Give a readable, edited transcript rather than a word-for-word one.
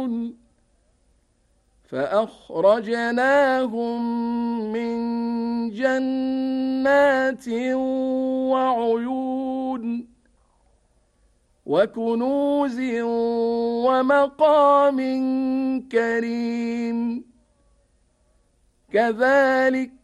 فأخرجناهم من جنات وعيون وكنوز ومقام كريم كذلك